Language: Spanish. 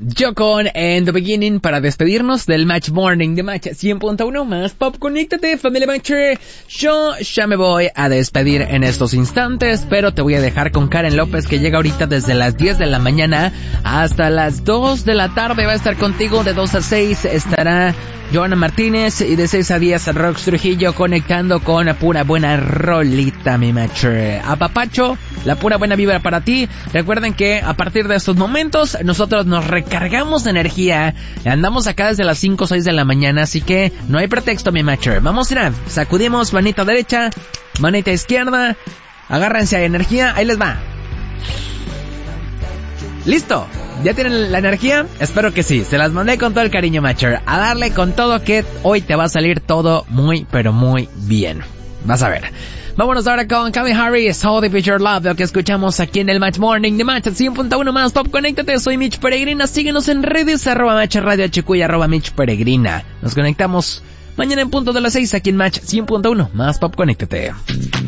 Jocon en The Beginning para despedirnos del Match Morning de Match 100.1 más Pop. Conéctate, familia Matcher. Yo ya me voy a despedir en estos instantes, pero te voy a dejar con Karen López, que llega ahorita desde las 10 de la mañana hasta las 2 de la tarde. Va a estar contigo de 2 a 6. Estará Joana Martínez y de 6 a 10 Rox Trujillo conectando con la pura buena rolita, mi Matcher. Apapacho, la pura buena vibra para ti. Recuerden que a partir de estos momentos nosotros nos recargamos de energía. Andamos acá desde las 5 o 6 de la mañana, así que no hay pretexto, mi Matcher. Vamos a ir, sacudimos manita derecha, manita izquierda, agárrense a energía, ahí les va. ¿Listo? ¿Ya tienen la energía? Espero que sí. Se las mandé con todo el cariño, Matcher. A darle con todo, que hoy te va a salir todo muy, pero muy bien. Vas a ver. Vámonos ahora con Calvin Harris, How Deep Is Your Love, lo que escuchamos aquí en el Match Morning de Match 100.1 más Pop. Conéctate, soy Mitch Peregrina. Síguenos en redes, @Match Radio HQ y @Mitch Peregrina. Nos conectamos mañana en punto de las 6 aquí en Match 100.1 más Pop. Conéctate.